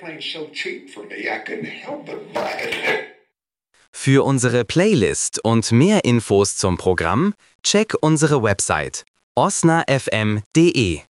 airplane's so cheap for me, I couldn't help but buy it. Für unsere Playlist und mehr Infos zum Programm, check unsere Website osnafm.de.